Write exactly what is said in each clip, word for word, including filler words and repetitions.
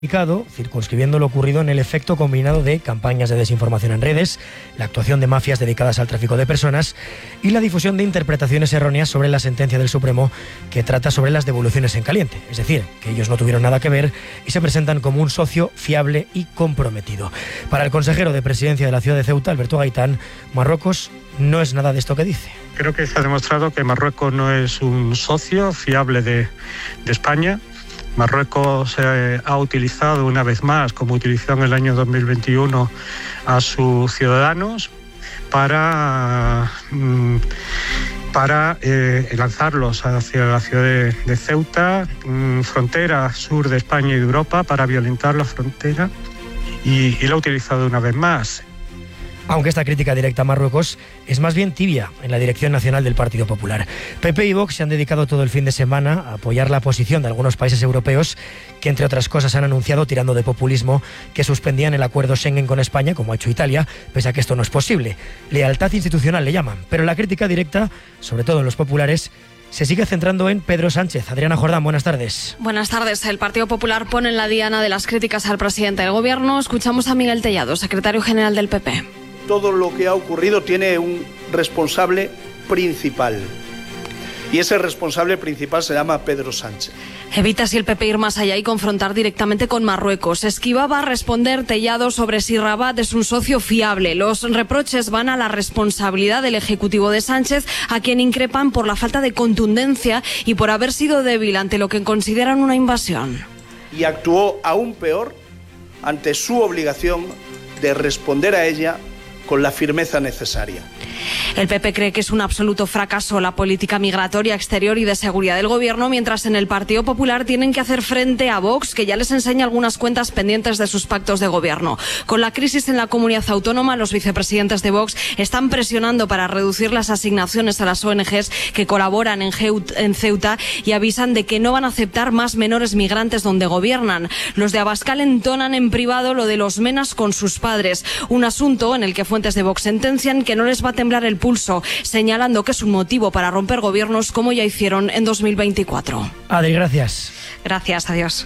circunscribiendo lo ocurrido en el efecto combinado de campañas de desinformación en redes, la actuación de mafias dedicadas al tráfico de personas y la difusión de interpretaciones erróneas sobre la sentencia del Supremo que trata sobre las devoluciones en caliente, es decir, que ellos no tuvieron nada que ver y se presentan como un socio fiable y comprometido. Para el consejero de Presidencia de la ciudad de Ceuta, Alberto Gaitán, Marruecos no es nada de esto que dice. Creo que se ha demostrado que Marruecos no es un socio fiable de, de España. Marruecos eh, ha utilizado una vez más, como utilizó en el año dos mil veintiuno, a sus ciudadanos para, mm, para eh, lanzarlos hacia la ciudad de, de Ceuta, mm, frontera sur de España y de Europa, para violentar la frontera, y, y la ha utilizado una vez más. Aunque esta crítica directa a Marruecos es más bien tibia en la dirección nacional del Partido Popular. P P y Vox se han dedicado todo el fin de semana a apoyar la posición de algunos países europeos que, entre otras cosas, han anunciado, tirando de populismo, que suspendían el acuerdo Schengen con España, como ha hecho Italia, pese a que esto no es posible. Lealtad institucional le llaman, pero la crítica directa, sobre todo en los populares, se sigue centrando en Pedro Sánchez. Adriana Jordán, buenas tardes. Buenas tardes. El Partido Popular pone en la diana de las críticas al presidente del Gobierno. Escuchamos a Miguel Tellado, secretario general del P P. Todo lo que ha ocurrido tiene un responsable principal. Y ese responsable principal se llama Pedro Sánchez. Evita si el P P ir más allá y confrontar directamente con Marruecos. Esquivaba a responder Tellado sobre si Rabat es un socio fiable. Los reproches van a la responsabilidad del Ejecutivo de Sánchez, a quien increpan por la falta de contundencia y por haber sido débil ante lo que consideran una invasión. Y actuó aún peor ante su obligación de responder a ella con la firmeza necesaria. El P P cree que es un absoluto fracaso la política migratoria exterior y de seguridad del Gobierno, mientras en el Partido Popular tienen que hacer frente a Vox, que ya les enseña algunas cuentas pendientes de sus pactos de gobierno. Con la crisis en la comunidad autónoma, los vicepresidentes de Vox están presionando para reducir las asignaciones a las O N Ges que colaboran en, Geut- en Ceuta y avisan de que no van a aceptar más menores migrantes donde gobiernan. Los de Abascal entonan en privado lo de los menas con sus padres, un asunto en el que fuentes de Vox sentencian que no les va a temblar el pulso, señalando que es un motivo para romper gobiernos como ya hicieron en dos mil veinticuatro. Adri, gracias. Gracias, adiós.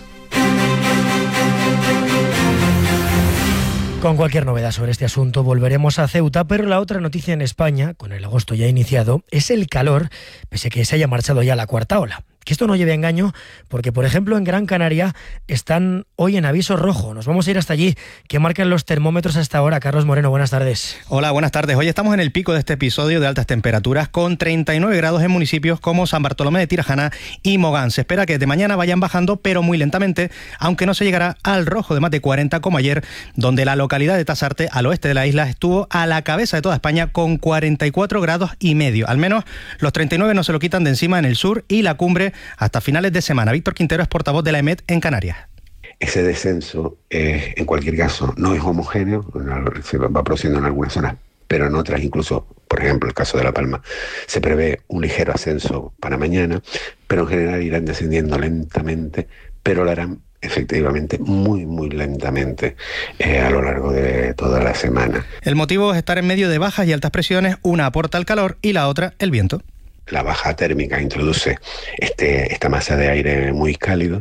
Con cualquier novedad sobre este asunto volveremos a Ceuta, pero la otra noticia en España, con el agosto ya iniciado, es el calor, pese a que se haya marchado ya la cuarta ola. Que esto no lleve a engaño, porque por ejemplo en Gran Canaria están hoy en aviso rojo. Nos vamos a ir hasta allí. ¿Qué marcan los termómetros hasta ahora? Carlos Moreno, buenas tardes. Hola, buenas tardes. Hoy estamos en el pico de este episodio de altas temperaturas, con treinta y nueve grados en municipios como San Bartolomé de Tirajana y Mogán. Se espera que de mañana vayan bajando, pero muy lentamente, aunque no se llegará al rojo de más de cuarenta como ayer, donde la localidad de Tasarte, al oeste de la isla, estuvo a la cabeza de toda España con cuarenta y cuatro grados y medio. Al menos los treinta y nueve no se lo quitan de encima en el sur y la cumbre hasta finales de semana. Víctor Quintero es portavoz de la E M E T en Canarias. Ese descenso, eh, en cualquier caso, no es homogéneo, se va produciendo en algunas zonas, pero en otras, incluso, por ejemplo, el caso de La Palma, se prevé un ligero ascenso para mañana, pero en general irán descendiendo lentamente, pero lo harán efectivamente muy, muy lentamente eh, a lo largo de toda la semana. El motivo es estar en medio de bajas y altas presiones. Una aporta el calor y la otra el viento. La baja térmica introduce este, esta masa de aire muy cálido.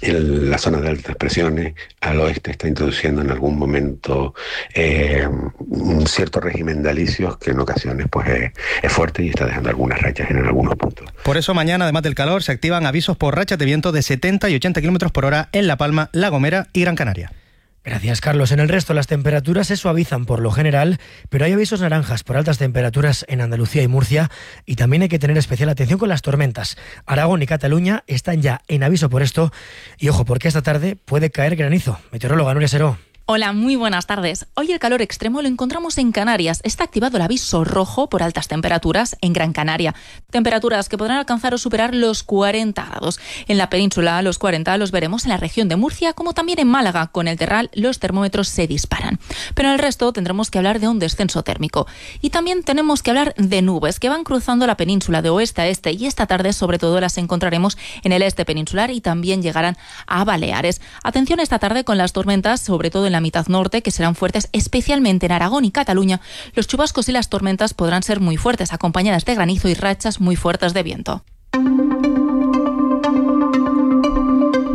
En la zona de altas presiones al oeste está introduciendo en algún momento eh, un cierto régimen de alisios que en ocasiones pues, es, es fuerte y está dejando algunas rachas en algunos puntos. Por eso mañana, además del calor, se activan avisos por rachas de viento de setenta y ochenta kilómetros por hora en La Palma, La Gomera y Gran Canaria. Gracias, Carlos. En el resto las temperaturas se suavizan por lo general, pero hay avisos naranjas por altas temperaturas en Andalucía y Murcia, y también hay que tener especial atención con las tormentas. Aragón y Cataluña están ya en aviso por esto, y ojo, porque esta tarde puede caer granizo. Meteoróloga Nuria Seró. Hola, muy buenas tardes. Hoy el calor extremo lo encontramos en Canarias. Está activado el aviso rojo por altas temperaturas en Gran Canaria. Temperaturas que podrán alcanzar o superar los cuarenta grados. En la península, los cuarenta los veremos en la región de Murcia, como también en Málaga. Con el Terral, los termómetros se disparan. Pero en el resto tendremos que hablar de un descenso térmico. Y también tenemos que hablar de nubes que van cruzando la península de oeste a este, y esta tarde sobre todo las encontraremos en el este peninsular y también llegarán a Baleares. Atención esta tarde con las tormentas, sobre todo en la mitad norte, que serán fuertes especialmente en Aragón y Cataluña. Los chubascos y las tormentas podrán ser muy fuertes, acompañadas de granizo y rachas muy fuertes de viento.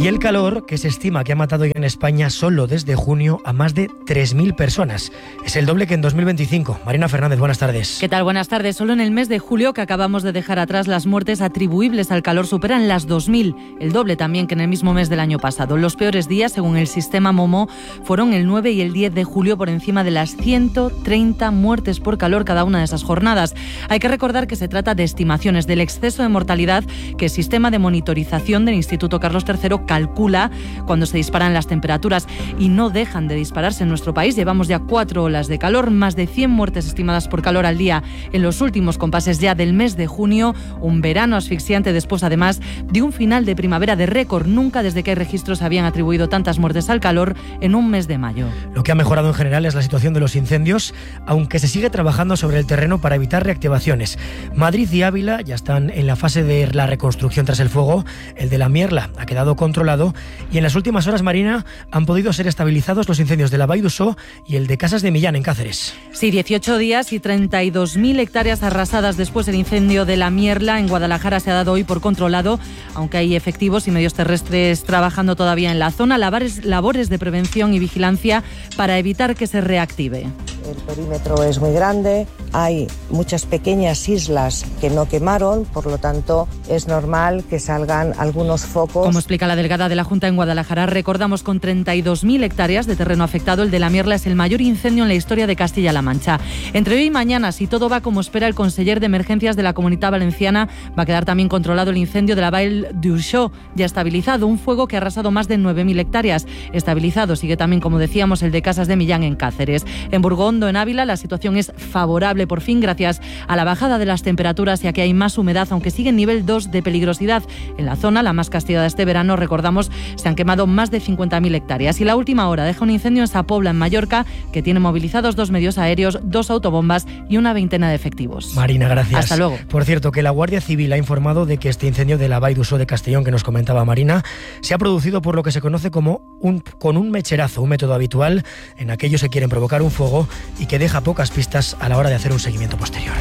Y el calor, que se estima que ha matado ya en España solo desde junio a más de tres mil personas. Es el doble que en dos mil veinticinco. Marina Fernández, buenas tardes. ¿Qué tal? Buenas tardes. Solo en el mes de julio, que acabamos de dejar atrás, las muertes atribuibles al calor superan las dos mil, el doble también que en el mismo mes del año pasado. Los peores días, según el sistema Momo, fueron el nueve y el diez de julio, por encima de las ciento treinta muertes por calor cada una de esas jornadas. Hay que recordar que se trata de estimaciones del exceso de mortalidad que el sistema de monitorización del Instituto Carlos tercero calcula cuando se disparan las temperaturas, y no dejan de dispararse en nuestro país. Llevamos ya cuatro olas de calor, más de cien muertes estimadas por calor al día en los últimos compases ya del mes de junio, un verano asfixiante después además de un final de primavera de récord. Nunca desde que hay registros habían atribuido tantas muertes al calor en un mes de mayo. Lo que ha mejorado en general es la situación de los incendios, aunque se sigue trabajando sobre el terreno para evitar reactivaciones. Madrid y Ávila ya están en la fase de la reconstrucción tras el fuego. El de la Mierla ha quedado controlado y en las últimas horas, Marina, han podido ser estabilizados los incendios de la Vall d'Uixó y el de Casas de Millán en Cáceres. Sí, dieciocho días y treinta y dos mil hectáreas arrasadas después del incendio de la Mierla en Guadalajara se ha dado hoy por controlado, aunque hay efectivos y medios terrestres trabajando todavía en la zona. Labores, labores de prevención y vigilancia para evitar que se reactive. El perímetro es muy grande, hay muchas pequeñas islas que no quemaron, por lo tanto es normal que salgan algunos focos. Como explica la delegada de la Junta en Guadalajara, recordamos, con treinta y dos mil hectáreas de terreno afectado, el de la Mierla es el mayor incendio en la historia de Castilla-La Mancha. Entre hoy y mañana, si todo va como espera el conseller de Emergencias de la Comunidad Valenciana, va a quedar también controlado el incendio de la Vall d'Uixó, ya estabilizado, un fuego que ha arrasado más de nueve mil hectáreas. Estabilizado sigue también, como decíamos, el de Casas de Millán en Cáceres. En Burgondo, en Ávila, la situación es favorable por fin gracias a la bajada de las temperaturas, ya que hay más humedad, aunque sigue en nivel dos de peligrosidad. En la zona, la más castigada este verano, recordamos, se han quemado más de cincuenta mil hectáreas. Y la última hora deja un incendio en Sapobla, en Mallorca, que tiene movilizados dos medios aéreos, dos autobombas y una veintena de efectivos. Marina, gracias. Hasta luego. Por cierto, que la Guardia Civil ha informado de que este incendio de la Vall d'Uixó de Castellón, que nos comentaba Marina, se ha producido por lo que se conoce como un, con un mecherazo, un método habitual en aquellos que quieren provocar un fuego y que deja pocas pistas a la hora de hacer un seguimiento posterior.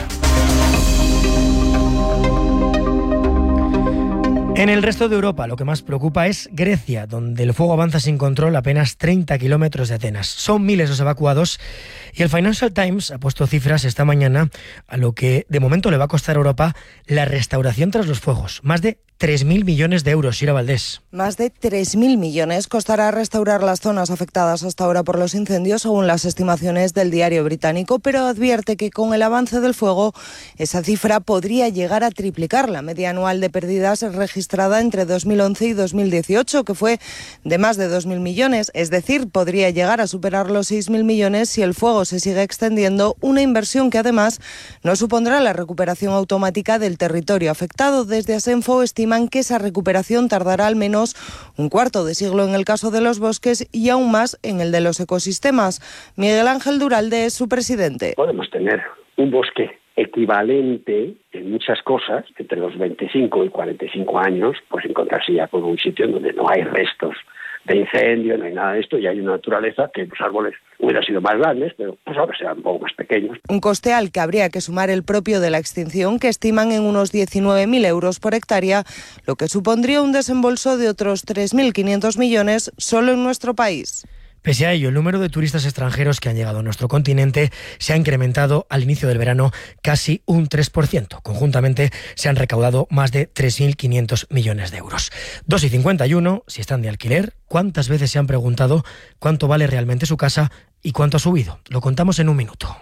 En el resto de Europa, lo que más preocupa es Grecia, donde el fuego avanza sin control a apenas treinta kilómetros de Atenas. Son miles los evacuados y el Financial Times ha puesto cifras esta mañana a lo que de momento le va a costar a Europa la restauración tras los fuegos. Más de tres mil millones de euros, Sira Valdés. Más de tres mil millones costará restaurar las zonas afectadas hasta ahora por los incendios, según las estimaciones del diario británico, pero advierte que con el avance del fuego esa cifra podría llegar a triplicar la media anual de pérdidas registrada entre dos mil once y dos mil dieciocho, que fue de más de dos mil millones, es decir, podría llegar a superar los seis mil millones si el fuego se sigue extendiendo, una inversión que además no supondrá la recuperación automática del territorio afectado. Desde Asenfo estiman que esa recuperación tardará al menos un cuarto de siglo en el caso de los bosques y aún más en el de los ecosistemas. Miguel Ángel Duralde es su presidente. Podemos tener un bosque equivalente en muchas cosas, entre los veinticinco y cuarenta y cinco años, pues encontrarse ya con un sitio en donde no hay restos de incendio, no hay nada de esto, y hay una naturaleza que los árboles hubieran sido más grandes, pero pues ahora serán un poco más pequeños. Un coste al que habría que sumar el propio de la extinción, que estiman en unos diecinueve mil euros por hectárea, lo que supondría un desembolso de otros tres mil quinientos millones solo en nuestro país. Pese a ello, el número de turistas extranjeros que han llegado a nuestro continente se ha incrementado al inicio del verano casi un tres por ciento. Conjuntamente se han recaudado más de tres mil quinientos millones de euros. dos y cincuenta y uno, si están de alquiler, ¿cuántas veces se han preguntado cuánto vale realmente su casa y cuánto ha subido? Lo contamos en un minuto.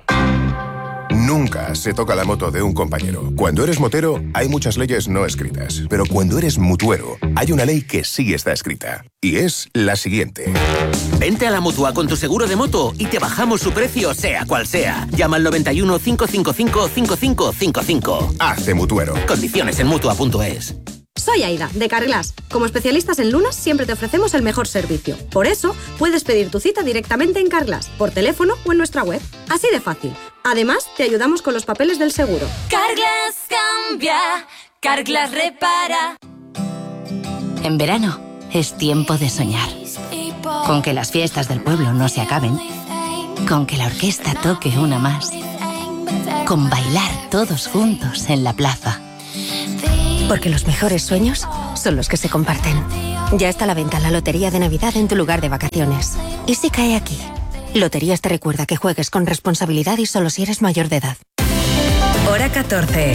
Nunca se toca la moto de un compañero. Cuando eres motero, hay muchas leyes no escritas. Pero cuando eres mutuero, hay una ley que sí está escrita. Y es la siguiente. Vente a la Mutua con tu seguro de moto y te bajamos su precio, sea cual sea. Llama al noventa y uno, cinco cinco cinco, cinco cinco cinco cinco. Hace Mutuero. Condiciones en Mutua punto es. Soy Aida, de Carglass. Como especialistas en lunas, siempre te ofrecemos el mejor servicio. Por eso, puedes pedir tu cita directamente en Carglass, por teléfono o en nuestra web. Así de fácil. Además, te ayudamos con los papeles del seguro. Carglass cambia, Carglass repara. En verano, es tiempo de soñar. Con que las fiestas del pueblo no se acaben. Con que la orquesta toque una más. Con bailar todos juntos en la plaza. Porque los mejores sueños son los que se comparten. Ya está a la venta la Lotería de Navidad en tu lugar de vacaciones. ¿Y si cae aquí? Loterías te recuerda que juegues con responsabilidad y solo si eres mayor de edad. Hora catorce.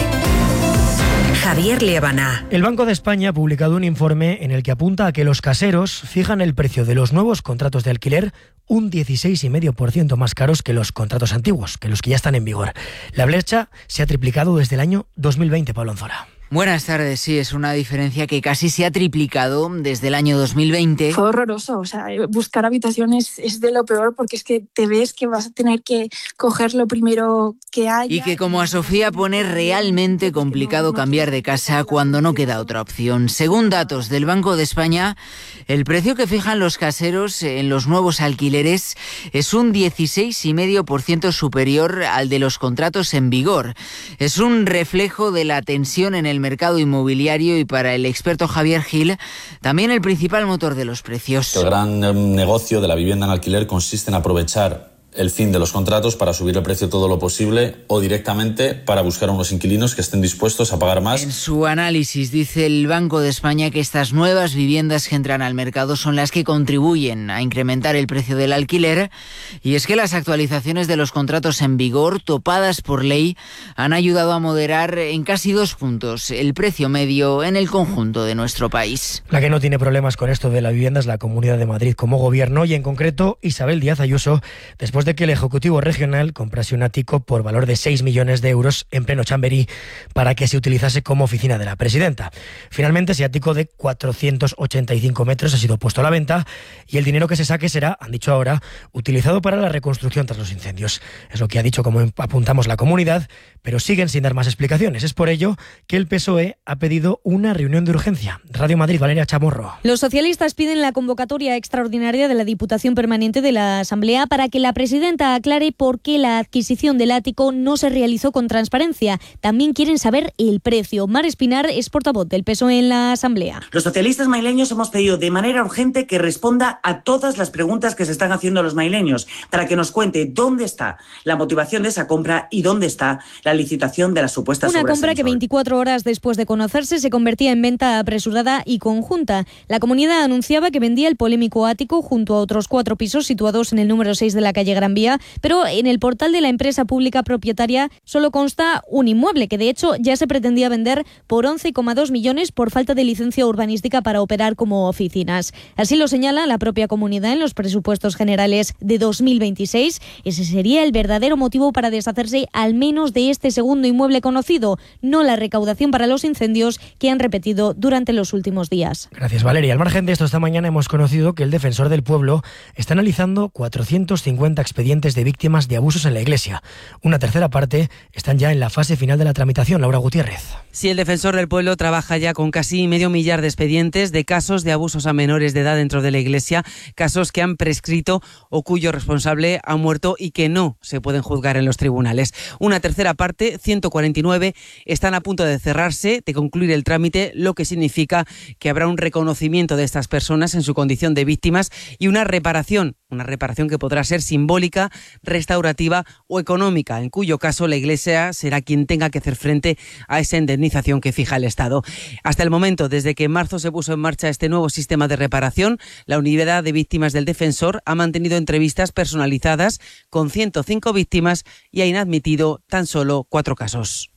Javier Liébana. El Banco de España ha publicado un informe en el que apunta a que los caseros fijan el precio de los nuevos contratos de alquiler un dieciséis coma cinco por ciento más caros que los contratos antiguos, que los que ya están en vigor. La brecha se ha triplicado desde el año dos mil veinte, Pablo Anzora. Buenas tardes, sí, es una diferencia que casi se ha triplicado desde el año dos mil veinte. Fue horroroso, o sea, buscar habitaciones es de lo peor porque es que te ves que vas a tener que coger lo primero que haya. Y que, como a Sofía, pone realmente complicado cambiar de casa cuando no queda otra opción. Según datos del Banco de España, el precio que fijan los caseros en los nuevos alquileres es un dieciséis coma cinco por ciento superior al de los contratos en vigor. Es un reflejo de la tensión en el mercado inmobiliario y, para el experto Javier Gil, también el principal motor de los precios. El gran negocio de la vivienda en alquiler consiste en aprovechar el fin de los contratos para subir el precio todo lo posible o directamente para buscar a unos inquilinos que estén dispuestos a pagar más. En su análisis dice el Banco de España que estas nuevas viviendas que entran al mercado son las que contribuyen a incrementar el precio del alquiler, y es que las actualizaciones de los contratos en vigor, topadas por ley, han ayudado a moderar en casi dos puntos el precio medio en el conjunto de nuestro país. La que no tiene problemas con esto de la vivienda es la Comunidad de Madrid como gobierno, y en concreto Isabel Díaz Ayuso, después de que el Ejecutivo Regional comprase un ático por valor de seis millones de euros en pleno Chamberí para que se utilizase como oficina de la presidenta. Finalmente, ese ático de cuatrocientos ochenta y cinco metros ha sido puesto a la venta, y el dinero que se saque será, han dicho ahora, utilizado para la reconstrucción tras los incendios. Es lo que ha dicho, como apuntamos, la comunidad, pero siguen sin dar más explicaciones. Es por ello que el P S O E ha pedido una reunión de urgencia. Radio Madrid, Valeria Chamorro. Los socialistas piden la convocatoria extraordinaria de la Diputación Permanente de la Asamblea para que la presidenta aclare por qué la adquisición del ático no se realizó con transparencia. También quieren saber el precio. Mar Espinar es portavoz del P S O E en la Asamblea. Los socialistas maileños hemos pedido de manera urgente que responda a todas las preguntas que se están haciendo los maileños, para que nos cuente dónde está la motivación de esa compra y dónde está la licitación de las supuestas Una obras. compra que veinticuatro horas después de conocerse se convertía en venta apresurada y conjunta. La comunidad anunciaba que vendía el polémico ático junto a otros cuatro pisos situados en el número seis de la calle Gran Vía, pero en el portal de la empresa pública propietaria solo consta un inmueble que de hecho ya se pretendía vender por once coma dos millones por falta de licencia urbanística para operar como oficinas. Así lo señala la propia comunidad en los presupuestos generales de dos mil veintiséis. Ese sería el verdadero motivo para deshacerse al menos de este segundo inmueble conocido, no la recaudación para los incendios que han repetido durante los últimos días. Gracias, Valeria. Al margen de esto, esta mañana hemos conocido que el Defensor del Pueblo está analizando cuatrocientos cincuenta expedientes de víctimas de abusos en la Iglesia. Una tercera parte están ya en la fase final de la tramitación. Laura Gutiérrez. Sí, el Defensor del Pueblo trabaja ya con casi medio millar de expedientes de casos de abusos a menores de edad dentro de la Iglesia, casos que han prescrito o cuyo responsable ha muerto y que no se pueden juzgar en los tribunales. Una tercera parte, ciento cuarenta y nueve, están a punto de cerrarse, de concluir el trámite, lo que significa que habrá un reconocimiento de estas personas en su condición de víctimas y una reparación, una reparación que podrá ser simbólica, restaurativa o económica, en cuyo caso la Iglesia será quien tenga que hacer frente a esa indemnización que fija el Estado. Hasta el momento, desde que en marzo se puso en marcha este nuevo sistema de reparación, la Unidad de Víctimas del Defensor ha mantenido entrevistas personalizadas con ciento cinco víctimas y ha inadmitido tan solo cuatro casos.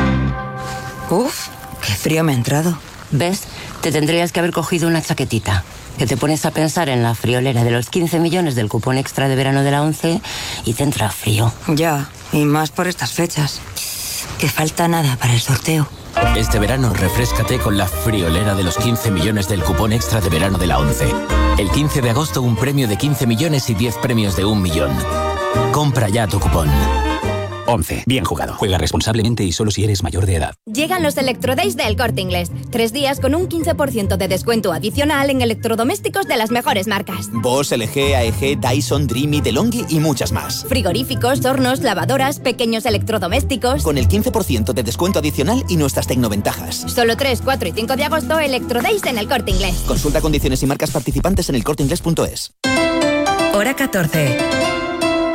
Uf, qué frío me ha entrado. ¿Ves? Te tendrías que haber cogido una chaquetita. Que te pones a pensar en la friolera de los quince millones del cupón extra de verano de la ONCE y te entra frío. Ya, y más por estas fechas. Que falta nada para el sorteo. Este verano refréscate con la friolera de los quince millones del cupón extra de verano de la ONCE. El quince de agosto un premio de quince millones y diez premios de un millón. Compra ya tu cupón. once. Bien jugado. Juega responsablemente y solo si eres mayor de edad. Llegan los Electrodays de El Corte Inglés. Tres días con un quince por ciento de descuento adicional en electrodomésticos de las mejores marcas. Bosch, L G, A E G, Dyson, Dreamy, DeLonghi y muchas más. Frigoríficos, hornos, lavadoras, pequeños electrodomésticos. Con el quince por ciento de descuento adicional y nuestras tecnoventajas. Solo tres, cuatro y cinco de agosto, Electrodays en El Corte Inglés. Consulta condiciones y marcas participantes en el corte inglés punto es. Hora catorce.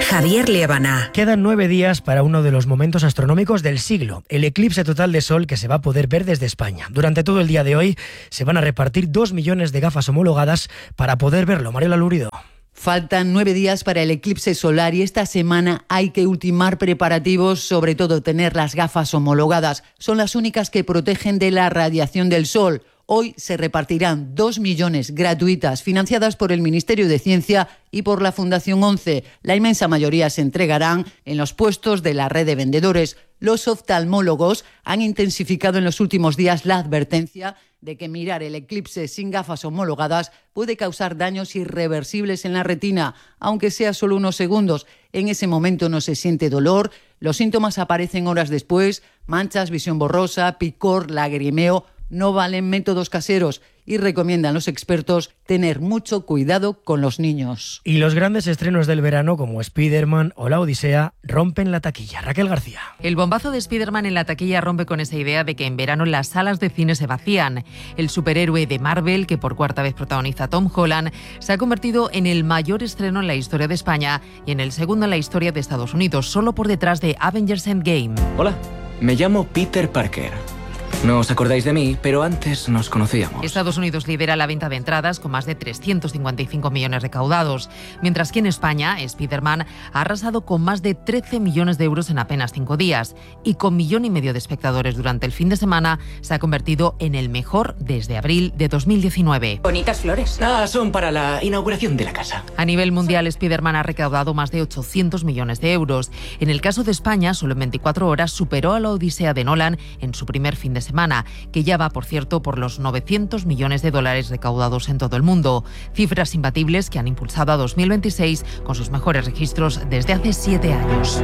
Javier Liebana. Quedan nueve días para uno de los momentos astronómicos del siglo, el eclipse total de Sol que se va a poder ver desde España. Durante todo el día de hoy se van a repartir dos millones de gafas homologadas para poder verlo. Mariela Lurido. Faltan nueve días para el eclipse solar y esta semana hay que ultimar preparativos, sobre todo tener las gafas homologadas. Son las únicas que protegen de la radiación del sol. Hoy se repartirán dos millones gratuitas, financiadas por el Ministerio de Ciencia y por la Fundación ONCE. La inmensa mayoría se entregarán en los puestos de la red de vendedores. Los oftalmólogos han intensificado en los últimos días la advertencia de que mirar el eclipse sin gafas homologadas puede causar daños irreversibles en la retina, aunque sea solo unos segundos. En ese momento no se siente dolor, los síntomas aparecen horas después, manchas, visión borrosa, picor, lagrimeo. No valen métodos caseros y recomiendan los expertos tener mucho cuidado con los niños. Y los grandes estrenos del verano, como Spider-Man o La Odisea, rompen la taquilla. Raquel García. El bombazo de Spider-Man en la taquilla rompe con esa idea de que en verano las salas de cine se vacían. El superhéroe de Marvel, que por cuarta vez protagoniza Tom Holland, se ha convertido en el mayor estreno en la historia de España y en el segundo en la historia de Estados Unidos, solo por detrás de Avengers Endgame. Hola, me llamo Peter Parker. No os acordáis de mí, pero antes nos conocíamos. Estados Unidos lidera la venta de entradas con más de trescientos cincuenta y cinco millones recaudados, mientras que en España, Spider-Man ha arrasado con más de trece millones de euros en apenas cinco días y con millón y medio de espectadores durante el fin de semana se ha convertido en el mejor desde abril de dos mil diecinueve. Bonitas flores. Ah, son para la inauguración de la casa. A nivel mundial, Spider-Man ha recaudado más de ochocientos millones de euros. En el caso de España, solo en veinticuatro horas superó a La Odisea de Nolan en su primer fin de semana. semana, que ya va, por cierto, por los novecientos millones de dólares recaudados en todo el mundo. Cifras imbatibles que han impulsado a dos mil veintiséis con sus mejores registros desde hace siete años.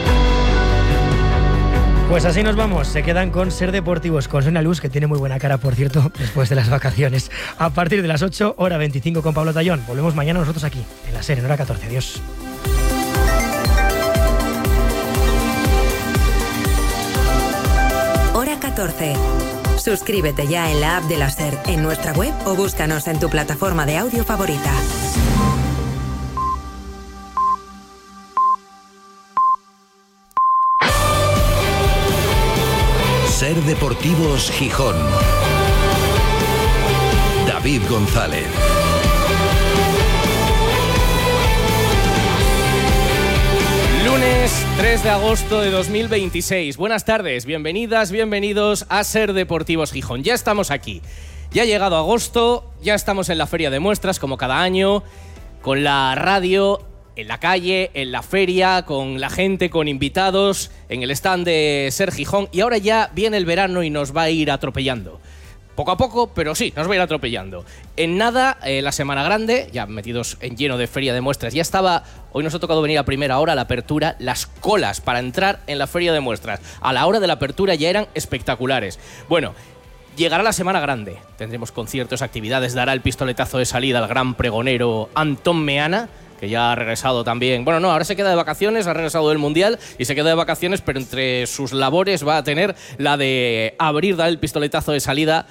Pues así nos vamos, se quedan con Ser Deportivos, con Sonia Luz, que tiene muy buena cara, por cierto, después de las vacaciones. A partir de las ocho, hora veinticinco con Pablo Tallón. Volvemos mañana nosotros aquí, en la SER, en hora catorce. Adiós. Hora catorce. Suscríbete ya en la app de la SER, en nuestra web o búscanos en tu plataforma de audio favorita. SER Deportivos Gijón. David González. Lunes tres de agosto de dos mil veintiséis. Buenas tardes, bienvenidas, bienvenidos a SER Deportivos Gijón. Ya estamos aquí. Ya ha llegado agosto, ya estamos en la feria de muestras como cada año, con la radio en la calle, en la feria, con la gente, con invitados, en el stand de SER Gijón. Y ahora ya viene el verano y nos va a ir atropellando. Poco a poco, pero sí, nos va a ir atropellando. En nada, eh, la Semana Grande, ya metidos en lleno de feria de muestras, ya estaba, hoy nos ha tocado venir a primera hora, a la apertura, las colas para entrar en la feria de muestras. A la hora de la apertura ya eran espectaculares. Bueno, llegará la Semana Grande, tendremos conciertos, actividades, dará el pistoletazo de salida al gran pregonero Antón Meana, que ya ha regresado también. Bueno, no, ahora se queda de vacaciones, ha regresado del Mundial y se queda de vacaciones, pero entre sus labores va a tener la de abrir, dar el pistoletazo de salida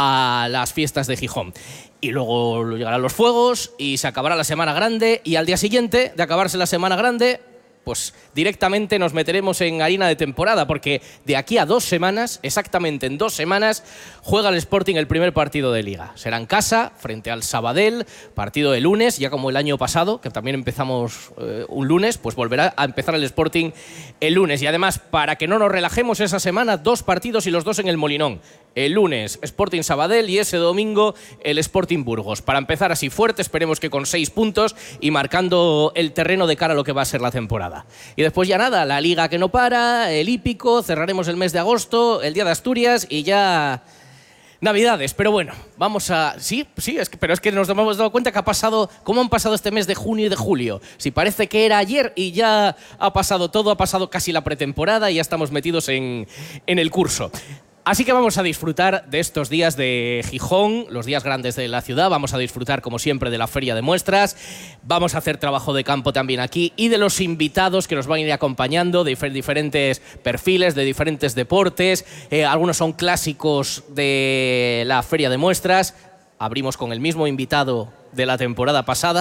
a las fiestas de Gijón. Y luego llegarán los fuegos y se acabará la Semana Grande, y al día siguiente de acabarse la Semana Grande, pues directamente nos meteremos en harina de temporada, porque de aquí a dos semanas, exactamente en dos semanas, juega el Sporting el primer partido de Liga. Será en casa, frente al Sabadell, partido de lunes, ya como el año pasado, que también empezamos eh, un lunes, pues volverá a empezar el Sporting el lunes. Y además, para que no nos relajemos esa semana, dos partidos y los dos en el Molinón. El lunes, Sporting Sabadell, y ese domingo, el Sporting Burgos. Para empezar así fuerte, esperemos que con seis puntos y marcando el terreno de cara a lo que va a ser la temporada. Y después ya nada, la Liga que no para, el hípico, cerraremos el mes de agosto, el Día de Asturias y ya Navidades. Pero bueno, vamos a... Sí, sí, es que, pero es que nos hemos dado cuenta que ha pasado... ¿Cómo han pasado este mes de junio y de julio? Si parece que era ayer y ya ha pasado todo, ha pasado casi la pretemporada y ya estamos metidos en, en el curso. Así que vamos a disfrutar de estos días de Gijón, los días grandes de la ciudad. Vamos a disfrutar, como siempre, de la feria de muestras. Vamos a hacer trabajo de campo también aquí y de los invitados que nos van a ir acompañando de diferentes perfiles, de diferentes deportes. Eh, algunos son clásicos de la feria de muestras. Abrimos con el mismo invitado de la temporada pasada,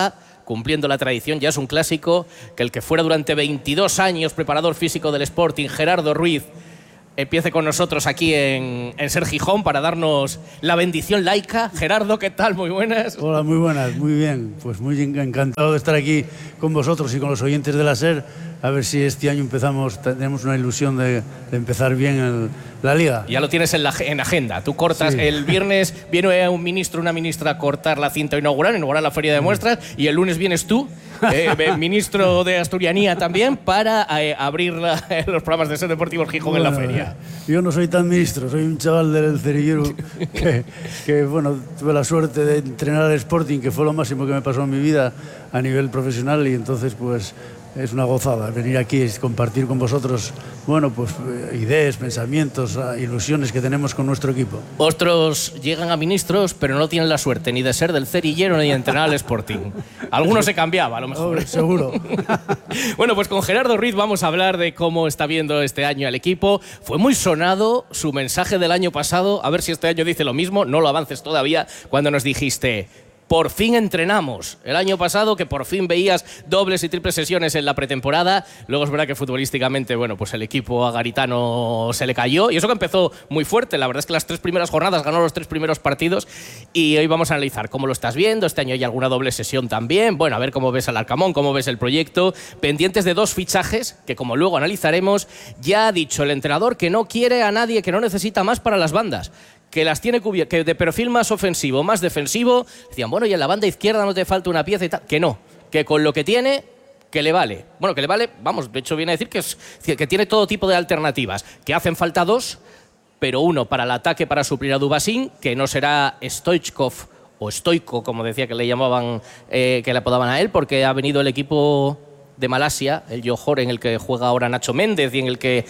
cumpliendo la tradición, ya es un clásico, que el que fuera durante veintidós años preparador físico del Sporting, Gerardo Ruiz, empiece con nosotros aquí en, en Ser Gijón para darnos la bendición laica. Gerardo, ¿qué tal? Muy buenas. Hola, muy buenas, muy bien. Pues muy encantado de estar aquí con vosotros y con los oyentes de la SER. A ver si este año empezamos, tenemos una ilusión de, de empezar bien el, la liga. Ya lo tienes en, la, en agenda. Tú cortas, sí. El viernes viene un ministro, una ministra a cortar la cinta inaugural, inaugurar la feria de muestras, y el lunes vienes tú, eh, ministro de Asturianía también, para eh, abrir la, los programas de Ser Deportivos Gijón bueno, en la feria. Yo no soy tan ministro, soy un chaval del cerillero que, que, bueno, tuve la suerte de entrenar al Sporting, que fue lo máximo que me pasó en mi vida a nivel profesional, y entonces pues es una gozada venir aquí y compartir con vosotros, bueno, pues ideas, pensamientos, ilusiones que tenemos con nuestro equipo. Otros llegan a ministros, pero no tienen la suerte ni de ser del cerillero ni de entrenar al Sporting. Algunos se cambiaba, a lo mejor. Oh, seguro. Bueno, pues con Gerardo Ruiz vamos a hablar de cómo está viendo este año al equipo. Fue muy sonado su mensaje del año pasado, a ver si este año dice lo mismo, no lo avances todavía, cuando nos dijiste: por fin entrenamos. El año pasado que por fin veías dobles y triples sesiones en la pretemporada. Luego es verdad que futbolísticamente, bueno, pues el equipo a Garitano se le cayó. Y eso que empezó muy fuerte. La verdad es que las tres primeras jornadas ganó los tres primeros partidos. Y hoy vamos a analizar cómo lo estás viendo. Este año hay alguna doble sesión también. Bueno, a ver cómo ves al Arcamón, cómo ves el proyecto. Pendientes de dos fichajes que, como luego analizaremos, ya ha dicho el entrenador que no quiere a nadie, que no necesita más para las bandas, que las tiene cubiertas, que de perfil más ofensivo, más defensivo. Decían, bueno, y en la banda izquierda no te falta una pieza y tal. Que no, que con lo que tiene, que le vale. Bueno, que le vale, vamos, de hecho viene a decir que, es, que tiene todo tipo de alternativas, que hacen falta dos, pero uno para el ataque para suplir a Dubasín, que no será Stoichkov o Stoico, como decía que le llamaban, eh, que le apodaban a él, porque ha venido el equipo de Malasia, el Johor, en el que juega ahora Nacho Méndez y en el que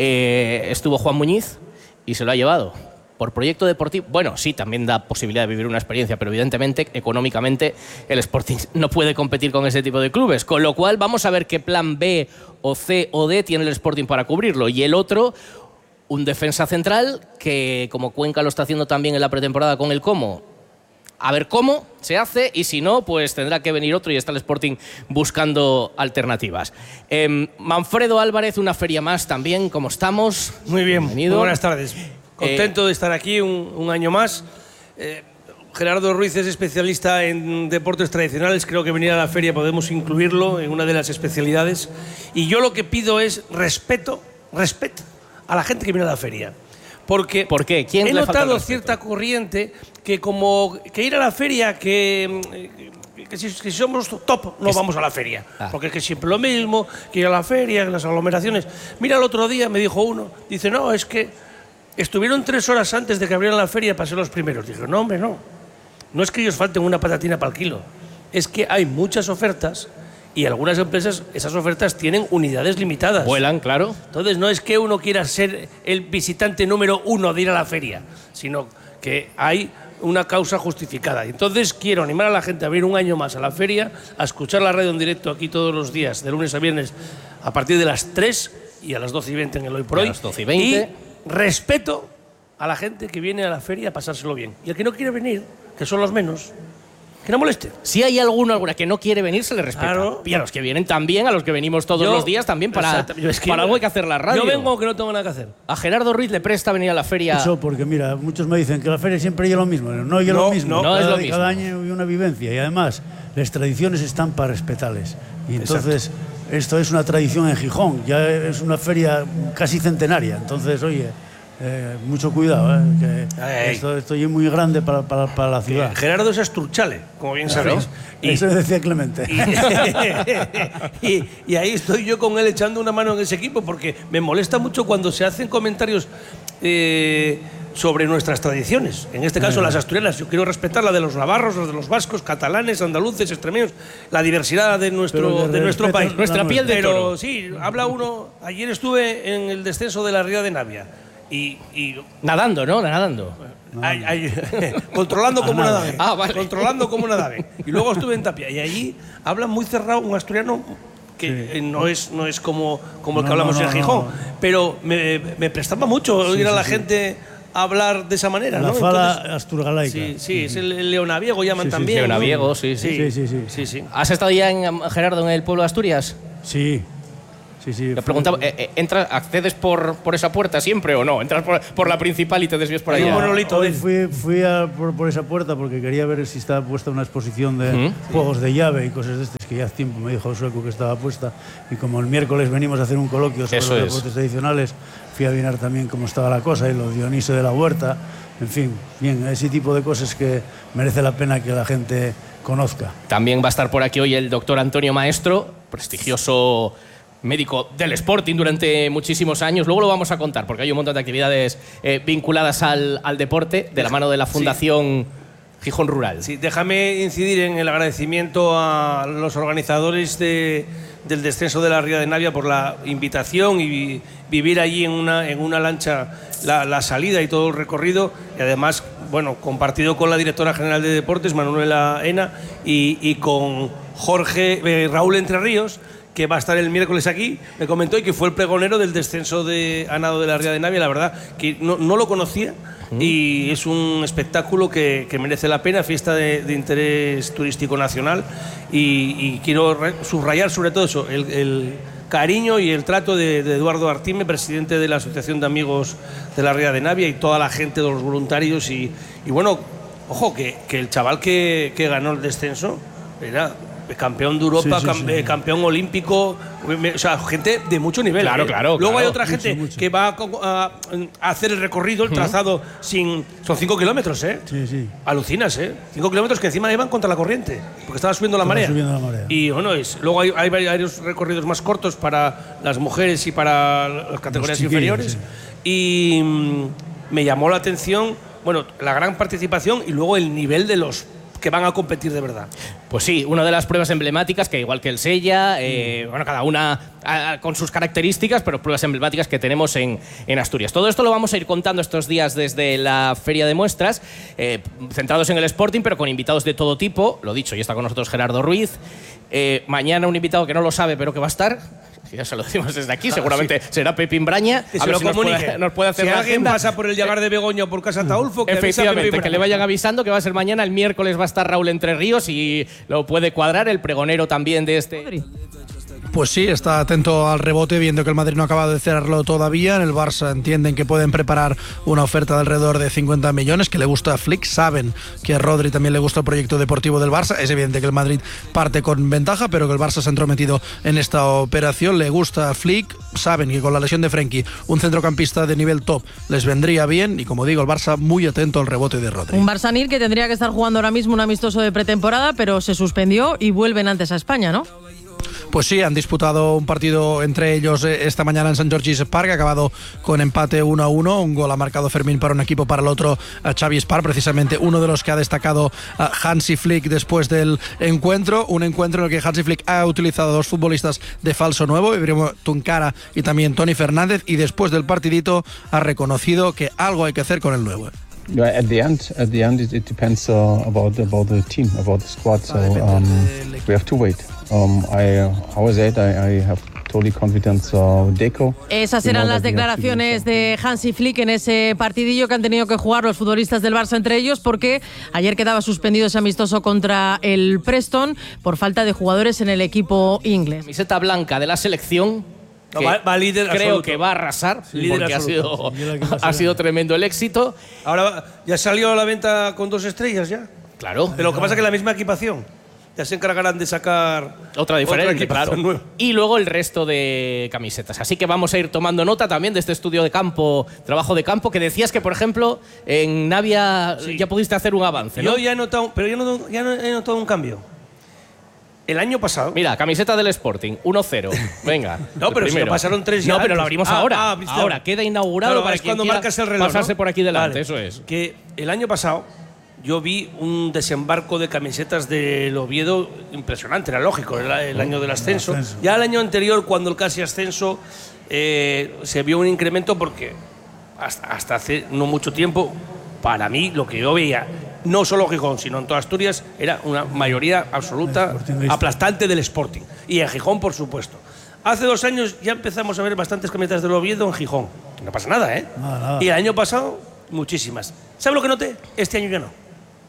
eh, estuvo Juan Muñiz, y se lo ha llevado. Por proyecto deportivo, bueno, sí, también da posibilidad de vivir una experiencia, pero evidentemente, económicamente, el Sporting no puede competir con ese tipo de clubes. Con lo cual, vamos a ver qué plan B o C o D tiene el Sporting para cubrirlo. Y el otro, un defensa central que, como Cuenca lo está haciendo también en la pretemporada con el Como, a ver cómo se hace, y si no, pues tendrá que venir otro y está el Sporting buscando alternativas. Eh, Manfredo Álvarez, una feria más también, ¿cómo estamos? Muy bien, bienvenido. Muy buenas tardes. Contento eh, de estar aquí un, un año más. Eh, Gerardo Ruiz es especialista en deportes tradicionales. Creo que venir a la feria podemos incluirlo en una de las especialidades. Y yo lo que pido es respeto, respeto a la gente que viene a la feria. Porque ¿Por qué? ¿Quién he le falta notado cierta corriente que como que ir a la feria, que, que, si, que si somos top no es, vamos a la feria. Ah. Porque es que siempre lo mismo, que ir a la feria, las aglomeraciones. Mira, el otro día me dijo uno, dice, no, es que estuvieron tres horas antes de que abrieran la feria para ser los primeros. Dije, no, hombre, no. No es que ellos falten una patatina para el kilo. Es que hay muchas ofertas y algunas empresas, esas ofertas tienen unidades limitadas. Vuelan, claro. Entonces no es que uno quiera ser el visitante número uno de ir a la feria, sino que hay una causa justificada. Entonces quiero animar a la gente a venir un año más a la feria, a escuchar la radio en directo aquí todos los días, de lunes a viernes, a partir de las tres y a las doce y veinte en el Hoy por Hoy. A las doce y veinte. Y respeto a la gente que viene a la feria a pasárselo bien. Y el que no quiere venir, que son los menos, que no moleste. Si hay alguno, alguna que no quiere venir, se le respeta. Claro. Y a los que vienen también, a los que venimos todos yo, los días también, para, es que para algo hay que hacer la radio. Yo vengo que no tengo nada que hacer. A Gerardo Ruiz le presta venir a la feria. Eso porque, mira, muchos me dicen que la feria siempre es lo mismo. No es no, lo mismo. No, cada, no es lo mismo. Cada año hay una vivencia. Y además, las tradiciones están para respetarles. Y entonces, exacto, esto es una tradición en Gijón. Ya es una feria casi centenaria. Entonces, oye, Eh, mucho cuidado, eh, que esto, esto es muy grande para, para, para la ciudad. Que Gerardo es Asturchale, como bien sabéis. Y, eso decía Clemente. Y, y, y ahí estoy yo con él echando una mano en ese equipo, porque me molesta mucho cuando se hacen comentarios eh, sobre nuestras tradiciones. En este caso, eh. las asturianas. Yo quiero respetar la de los navarros, la de los vascos, catalanes, andaluces, extremeños, la diversidad de nuestro, de nuestro país. Nuestra piel de toro. Pero sí, habla uno. Ayer estuve en el descenso de la Ría de Navia. Y, y nadando, ¿no? Nadando. Ay, ay, controlando como una nave. Ah, vale. Controlando como una nave. Y luego estuve en Tapia. Y allí hablan muy cerrado un asturiano que sí. no es no es como, como el que no, hablamos no, no, en Gijón. No, no. Pero me, me prestaba mucho sí, oír a la sí, gente sí. hablar de esa manera, la ¿no? fala Entonces, asturgalaica. Sí, sí, es el, el leonaviego llaman Sí, sí, también. sí. ¿no? Leonaviego, sí, sí. Sí, sí, sí. Sí, sí. ¿Has estado ya, en Gerardo, en el pueblo de Asturias? Sí. Sí, sí. Te preguntaba, eh, eh, ¿entras, ¿accedes por, por esa puerta siempre o no? ¿Entras por, por la principal y te desvías por Hay allá? un monolito. Hoy fui, fui a, por, por esa puerta porque quería ver si estaba puesta una exposición de ¿Mm? juegos de llave y cosas de estas, que ya hace tiempo me dijo Sueco que estaba puesta. Y como el miércoles venimos a hacer un coloquio sobre Eso los es. deportes tradicionales, fui a mirar también cómo estaba la cosa y los Dionisio de la Huerta. En fin, bien, ese tipo de cosas que merece la pena que la gente conozca. También va a estar por aquí hoy el doctor Antonio Maestro, prestigioso médico del Sporting durante muchísimos años. Luego lo vamos a contar porque hay un montón de actividades eh, vinculadas al, al deporte de la mano de la Fundación sí. Gijón Rural. Sí, déjame incidir en el agradecimiento a los organizadores de, del descenso de la Ría de Navia por la invitación y vi, vivir allí en una, en una lancha la, la salida y todo el recorrido, y además, bueno, compartido con la directora general de Deportes, Manuela Ena, y, y con Jorge, eh, Raúl Entre Ríos, que va a estar el miércoles aquí, me comentó, y que fue el pregonero del descenso de a nado de la Ría de Navia. La verdad que no, no lo conocía y es un espectáculo que, que merece la pena, fiesta de, de interés turístico nacional, y, y quiero re, subrayar sobre todo eso, el, el cariño y el trato de, de Eduardo Artime, presidente de la Asociación de Amigos de la Ría de Navia, y toda la gente, de los voluntarios, y, y bueno, ojo, que, que el chaval que, que ganó el descenso era campeón de Europa, sí, sí, sí. campeón olímpico, o sea, gente de mucho nivel. Claro, ¿eh? claro. Luego claro. hay otra Mucho, gente mucho. que va a, a, a hacer el recorrido, el trazado, sin. Son cinco kilómetros, ¿eh? Sí, sí. Alucinas, ¿eh? Cinco kilómetros que encima iban contra la corriente, porque estaba subiendo la Estaba marea. subiendo la marea. Y bueno, es, luego hay, hay varios recorridos más cortos para las mujeres y para las categorías chiquillos, inferiores. sí. Y mm, me llamó la atención, bueno, la gran participación y luego el nivel de los que van a competir de verdad. Pues sí, una de las pruebas emblemáticas, que igual que el Sella, eh, bueno, cada una a, a, con sus características, pero pruebas emblemáticas que tenemos en, en Asturias. Todo esto lo vamos a ir contando estos días desde la Feria de Muestras, eh, centrados en el Sporting, pero con invitados de todo tipo. Lo dicho, ya está con nosotros Gerardo Ruiz. Eh, mañana un invitado que no lo sabe, pero que va a estar. Ya se lo decimos desde aquí, seguramente sí. será Pepín Braña. Que a se ver lo si nos comunique. puede, nos puede hacer si la alguien agenda. pasa por el Llagar de Begoña o por Casa Taulfo, que efectivamente, que le vayan avisando que va a ser mañana. El miércoles va a estar Raúl Entre Ríos y lo puede cuadrar, el pregonero también de este. Pues sí, está atento al rebote, viendo que el Madrid no ha acabado de cerrarlo todavía. En el Barça entienden que pueden preparar una oferta de alrededor de cincuenta millones, que le gusta a Flick. Saben que a Rodri también le gusta el proyecto deportivo del Barça. Es evidente que el Madrid parte con ventaja, pero que el Barça se ha entrometido en esta operación. Le gusta a Flick. Saben que con la lesión de Frenkie, un centrocampista de nivel top les vendría bien. Y como digo, el Barça muy atento al rebote de Rodri. Un Barça-Nil que tendría que estar jugando ahora mismo un amistoso de pretemporada, pero se suspendió y vuelven antes a España, ¿no? Pues sí, han disputado un partido entre ellos esta mañana en Saint George's Park, ha acabado con empate uno a uno, un gol ha marcado Fermín para un equipo, para el otro Xavi Espar, precisamente uno de los que ha destacado Hansi Flick después del encuentro, un encuentro en el que Hansi Flick ha utilizado dos futbolistas de falso nuevo, Ibrahim Tuncara y también Tony Fernández, y después del partidito ha reconocido que algo hay que hacer con el nuevo. At the end, at the end, it, it depends uh, about about the team, about the squad. So um, we have to wait. Um, I, uh, how was it? I, I have totally confidence uh, Deco. Esas eran las declaraciones de Hansi Flick en ese partidillo que han tenido que jugar los futbolistas del Barça entre ellos, porque ayer quedaba suspendido ese amistoso contra el Preston por falta de jugadores en el equipo inglés. Camiseta blanca de la selección. No, va, va líder creo absoluto. que va a arrasar, sí, porque ha sido, sí, ha sido tremendo el éxito. Ahora ya salió a la venta con dos estrellas ya. Claro. Pero lo que pasa es que la misma equipación. Ya se encargarán de sacar otra diferente, otra claro. Nueva. Y luego el resto de camisetas. Así que vamos a ir tomando nota también de este estudio de campo, trabajo de campo, que decías que, por ejemplo, en Navia sí. ya pudiste hacer un avance, ¿no? Yo ya he notado, pero yo no, ya he notado un cambio. El año pasado. Mira, camiseta del Sporting, uno cero. Venga. No, pero si lo pasaron tres ya. No, pero lo abrimos ah, ahora. Ah, ahora, queda inaugurado claro, para es quien cuando quiera marcas el reloj, pasarse ¿no? por aquí delante, vale. eso es. Que el año pasado yo vi un desembarco de camisetas del Oviedo impresionante, era lógico, era el año del ascenso. ascenso. Ya el año anterior, cuando el casi ascenso, eh, se vio un incremento porque hasta, hasta hace no mucho tiempo, para mí, lo que yo veía, no solo en Gijón, sino en toda Asturias, era una mayoría absoluta aplastante del Sporting. Y en Gijón, por supuesto. Hace dos años ya empezamos a ver bastantes camisetas del Oviedo en Gijón. No pasa nada, ¿eh? Nada, nada. Y el año pasado muchísimas. ¿Sabes lo que noté? Este año ya no.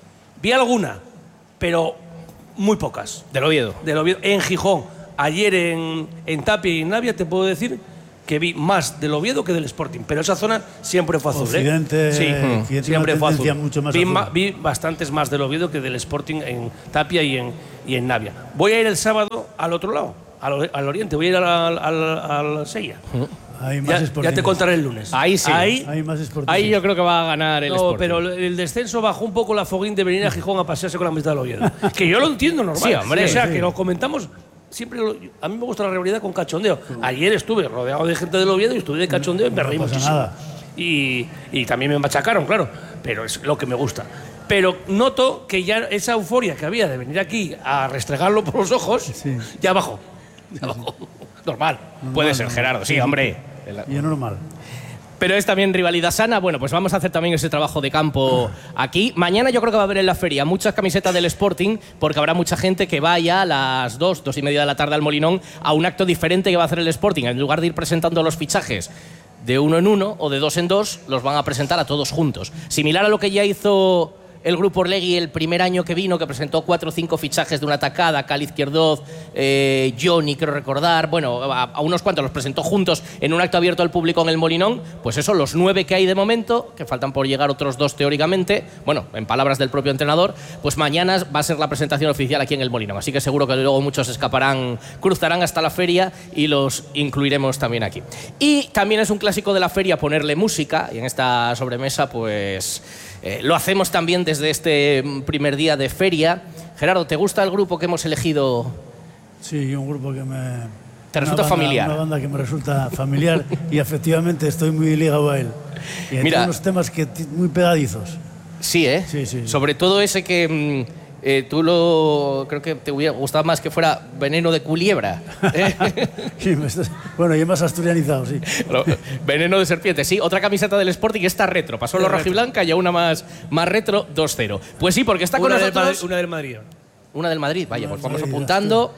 Vi alguna, pero muy pocas. Del Oviedo. Del Oviedo. En Gijón. Ayer en, en Tapia y en Navia te puedo decir que vi más del Oviedo que del Sporting, pero esa zona siempre fue azul. Occidente, ¿eh? Sí, mm. siempre fue azul. Mucho más vi, azul. ma, vi bastantes más del Oviedo que del Sporting en Tapia y en, y en Navia. Voy a ir el sábado al otro lado, al, al oriente, voy a ir al, al, al Sella. Hay más ya, ya te contaré el lunes. Ahí sí. Ahí, hay más Sporting. Ahí yo creo que va a ganar el no, Sporting. pero el descenso bajó un poco la foguín de venir a Gijón a pasearse con la mitad del Oviedo. Que yo lo entiendo normal. Sí, hombre. O sea, sí. que lo comentamos. Siempre lo, a mí me gusta la rivalidad con cachondeo. Ayer estuve rodeado de gente del Oviedo y estuve de cachondeo y me reí no pasa muchísimo. Nada. Y, y también me machacaron, claro, pero es lo que me gusta. Pero noto que ya esa euforia que había de venir aquí a restregarlo por los ojos, sí. ya bajó. Ya bajó. Normal. normal. Puede ser, Gerardo, sí, hombre. Y es normal. Pero es también rivalidad sana. Bueno, pues vamos a hacer también ese trabajo de campo aquí. Mañana yo creo que va a haber en la feria muchas camisetas del Sporting, porque habrá mucha gente que vaya a las dos, dos y media de la tarde al Molinón a un acto diferente que va a hacer el Sporting. En lugar de ir presentando los fichajes de uno en uno o de dos en dos, los van a presentar a todos juntos. Similar a lo que ya hizo el Grupo Orlegui el primer año que vino, que presentó cuatro o cinco fichajes de una tacada, Cali Izquierdoz, eh, Johnny, creo recordar, bueno, a, a unos cuantos los presentó juntos en un acto abierto al público en el Molinón. Pues eso, los nueve que hay de momento, que faltan por llegar otros dos teóricamente, bueno, en palabras del propio entrenador, pues mañana va a ser la presentación oficial aquí en el Molinón. Así que seguro que luego muchos escaparán, cruzarán hasta la feria y los incluiremos también aquí. Y también es un clásico de la feria ponerle música, y en esta sobremesa pues eh, lo hacemos también desde este primer día de feria. Gerardo, ¿te gusta el grupo que hemos elegido? Sí, un grupo que me... ¿Te resulta banda, familiar? Una banda que me resulta familiar y efectivamente estoy muy ligado a él. Y hay Mira, unos temas que muy pegadizos. Sí, ¿eh? Sí, sí. Sobre todo ese que... Eh, tú lo creo que te hubiera gustado más que fuera Veneno de Culebra. ¿eh? Sí, me estás, bueno, y es más asturianizado, sí. Pero, Veneno de Serpiente, sí. Otra camiseta del Sporting, esta retro. Pasó lo rojiblanca y a una más, más retro, dos cero. Pues sí, porque está con una nosotros... Del, una del Madrid. Una del Madrid, vaya, una pues vamos Madrid, apuntando.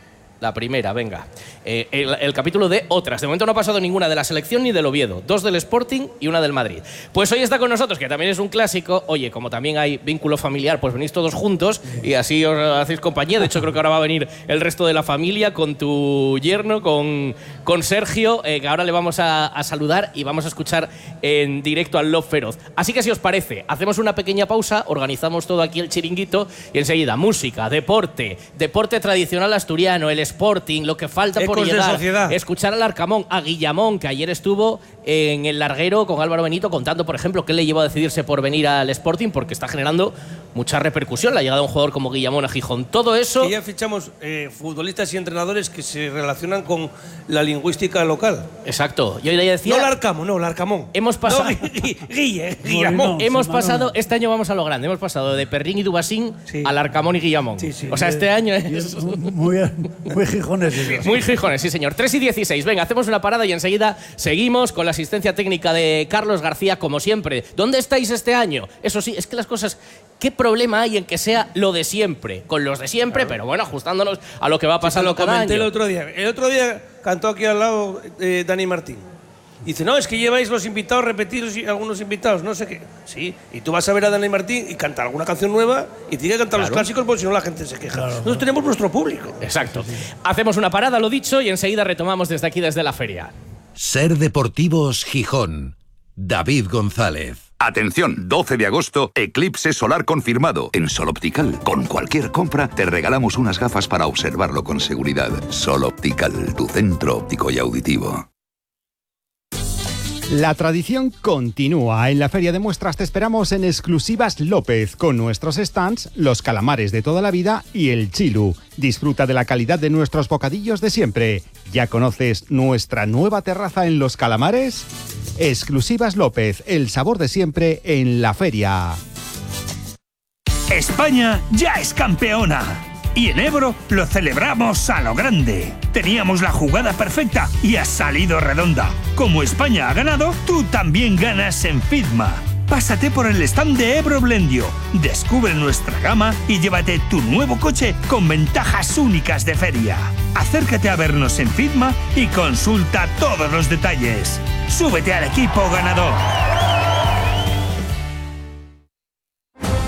La primera, venga. Eh, el, el capítulo de otras. De momento no ha pasado ninguna de la selección ni del Oviedo. Dos del Sporting y una del Madrid. Pues hoy está con nosotros, que también es un clásico. Oye, como también hay vínculo familiar, pues venís todos juntos y así os hacéis compañía. De hecho, creo que ahora va a venir el resto de la familia con tu yerno, con, con Sergio, eh, que ahora le vamos a, a saludar y vamos a escuchar en directo al Lob Feroz. Así que si os parece, hacemos una pequeña pausa, organizamos todo aquí el chiringuito y enseguida música, deporte, deporte tradicional asturiano, el Sporting, lo que falta por Ecos llegar, de sociedad. escuchar al Arcamón, a Guillamón, que ayer estuvo en el larguero con Álvaro Benito contando, por ejemplo, qué le llevó a decidirse por venir al Sporting, porque está generando mucha repercusión la llegada de un jugador como Guillamón a Gijón. Todo eso... Que ya fichamos eh, futbolistas y entrenadores que se relacionan con la lingüística local. Exacto. Yo ya decía... No el Arcamón, no, el Arcamón. Hemos pasado... No, Guille, Guillamón. No, hemos pasado... Este año vamos a lo grande. Hemos pasado de Perrín y Dubasín sí. al Arcamón y Guillamón. Sí, sí, o sea, este año es... Muy, muy gijones. Sí. Muy gijones, sí, señor. tres y dieciséis. Venga, hacemos una parada y enseguida seguimos con la asistencia técnica de Carlos García, como siempre. ¿Dónde estáis este año? Eso sí, es que las cosas... ¿Qué problema hay en que sea lo de siempre? Con los de siempre, claro. Pero bueno, ajustándonos a lo que va pasando sí, cada comenté año. El otro día. El otro día cantó aquí al lado eh, Dani Martín. Dice, no, es que lleváis los invitados repetidos y algunos invitados, no sé qué. Sí, y tú vas a ver a Dani Martín y canta alguna canción nueva y tiene que cantar claro. los clásicos porque si no la gente se queja. Claro, Nosotros claro. tenemos nuestro público. Exacto. Sí, sí. Hacemos una parada, lo dicho, y enseguida retomamos desde aquí, desde la feria. Ser Deportivos Gijón. David González. Atención, doce de agosto, eclipse solar confirmado en Sol Optical. Con cualquier compra te regalamos unas gafas para observarlo con seguridad. Sol Optical, tu centro óptico y auditivo. La tradición continúa. En la Feria de Muestras te esperamos en Exclusivas López, con nuestros stands, los calamares de toda la vida y el chilu. Disfruta de la calidad de nuestros bocadillos de siempre. ¿Ya conoces nuestra nueva terraza en Los Calamares? Exclusivas López, el sabor de siempre en la feria. España ya es campeona. Y en Ebro lo celebramos a lo grande. Teníamos la jugada perfecta y ha salido redonda. Como España ha ganado, tú también ganas en Fitma. Pásate por el stand de Ebro Blendio, descubre nuestra gama y llévate tu nuevo coche con ventajas únicas de feria. Acércate a vernos en Fitma y consulta todos los detalles. Súbete al equipo ganador.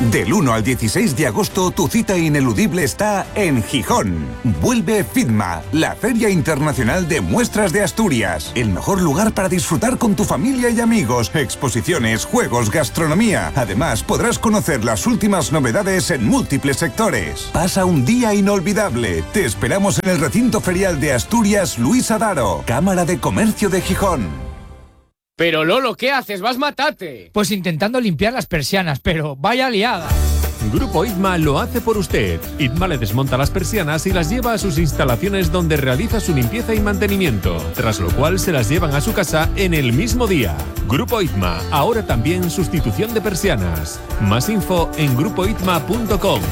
Del uno al dieciséis de agosto, tu cita ineludible está en Gijón. Vuelve FITMA, la Feria Internacional de Muestras de Asturias. El mejor lugar para disfrutar con tu familia y amigos. Exposiciones, juegos, gastronomía. Además, podrás conocer las últimas novedades en múltiples sectores. Pasa un día inolvidable. Te esperamos en el recinto ferial de Asturias Luis Adaro, Cámara de Comercio de Gijón. Pero Lolo, ¿qué haces? ¡Vas matate! Pues intentando limpiar las persianas, pero vaya liada. Grupo ITMA lo hace por usted. ITMA le desmonta las persianas y las lleva a sus instalaciones donde realiza su limpieza y mantenimiento, tras lo cual se las llevan a su casa en el mismo día. Grupo ITMA, ahora también sustitución de persianas. Más info en grupo itma punto com.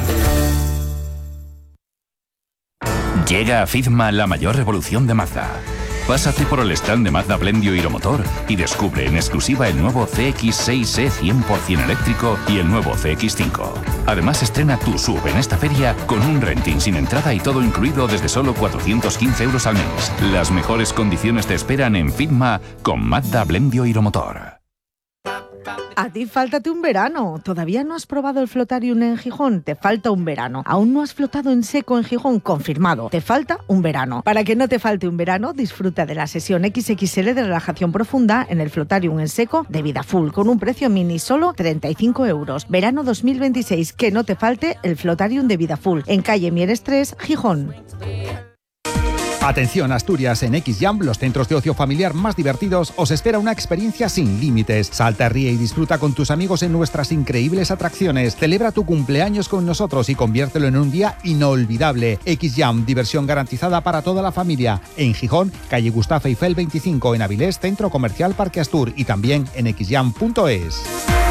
Llega a FITMA la mayor revolución de Mazda. Pásate por el stand de Mazda Blendio Hiromotor y descubre en exclusiva el nuevo C X seis E cien por ciento eléctrico y el nuevo C X cinco. Además, estrena tu S U V en esta feria con un renting sin entrada y todo incluido desde solo cuatrocientos quince euros al mes. Las mejores condiciones te esperan en FITMA con Mazda Blendio Hiromotor. A ti fáltate un verano. ¿Todavía no has probado el Flotarium en Gijón? Te falta un verano. ¿Aún no has flotado en seco en Gijón? Confirmado. Te falta un verano. Para que no te falte un verano, disfruta de la sesión equis equis ele de relajación profunda en el Flotarium en seco de Vida Full, con un precio mini solo treinta y cinco euros. Verano dos mil veintiséis. Que no te falte el Flotarium de Vida Full, en calle Mieres tres, Gijón. Atención Asturias, en X-Jam, los centros de ocio familiar más divertidos, os espera una experiencia sin límites. Salta, ríe y disfruta con tus amigos en nuestras increíbles atracciones. Celebra tu cumpleaños con nosotros y conviértelo en un día inolvidable. X-Jam, diversión garantizada para toda la familia. En Gijón, calle Gustavo Eiffel veinticinco, en Avilés, Centro Comercial Parque Astur, y también en x jam punto es.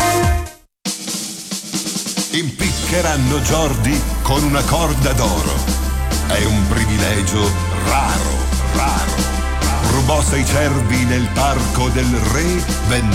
Impiccheranno Jordi con una corda d'oro. È un privilegio raro, raro. Rubò sei cervi nel parco del re, venne